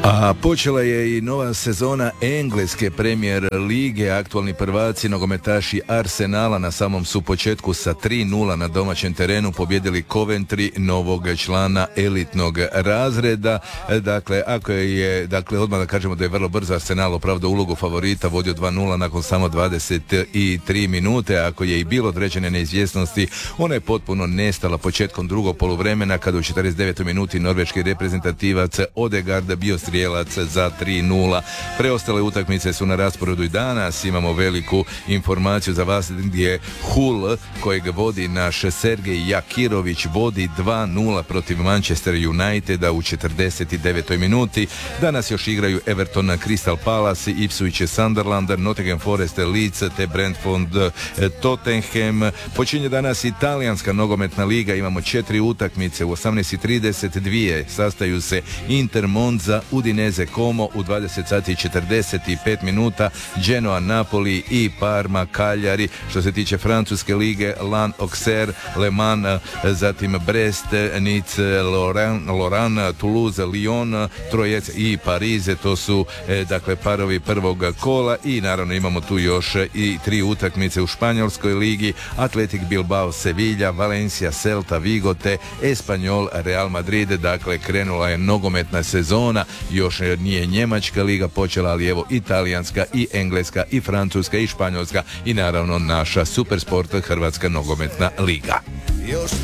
A počela je i nova sezona engleske premijer lige. Aktualni prvaci nogometaši Arsenala na samom su početku sa 3:0 na domaćem terenu pobjedili Coventry, novog člana elitnog razreda. Dakle, odmah da kažemo da je vrlo brzo Arsenal opravdao ulogu favorita, vodio 2:0 nakon samo 23 minute. Ako je i bilo određene neizvjesnosti, ona je potpuno nestala početkom drugog poluvremena kada u 49. minuti norveški reprezentativac Odegaard bio strijelac za 3:0. Preostale utakmice su na rasporedu i danas. Imamo veliku informaciju za vas gdje Hull, kojeg vodi naš Sergej Jakirović, vodi 2:0 protiv Manchester Uniteda u 49. minuti. Danas još igraju Everton, Crystal Palace, Ipswich, Sunderland, Nottingham Forest, Leeds te Brentford, Tottenham. Počinje danas Italijanska nogometna liga. Imamo 4 utakmice. U 18:32 sastaju se Inter Monza, Udinese Como, u 20 sati i 45 minuta Genoa Napoli i Parma Cagliari. Što se tiče francuske lige, Lan Auxerre, Le Mans, zatim Brest, Nice, Lorient, Toulouse, Lyon, Troyes i Parize. To su dakle parovi prvog kola i naravno imamo tu još i 3 utakmice u španjolskoj ligi: Athletic Bilbao, Sevilla, Valencia, Celta Vigo te Espanyol, Real Madrid. Dakle, krenula je nogometna sezona. Još nije njemačka liga počela, ali evo italijanska i engleska i francuska i španjolska i naravno naša Supersport Hrvatska nogometna liga.